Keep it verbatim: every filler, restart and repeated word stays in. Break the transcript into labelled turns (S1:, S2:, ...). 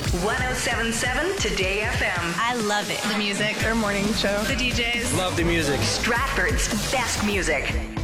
S1: ten seventy-seven Today F M.
S2: I love it.
S3: The music, their morning show, the D Js.
S4: Love the music.
S1: Stratford's best music.